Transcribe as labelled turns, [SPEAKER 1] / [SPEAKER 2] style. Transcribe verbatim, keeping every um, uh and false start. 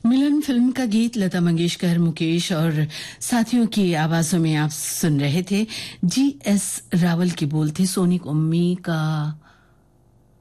[SPEAKER 1] मिलन film का गीत लता मंगेशकर, मुकेश और साथियों की आवाजों में आप सुन रहे थे। जी एस रावल के बोल थे, सोनी उम्मी का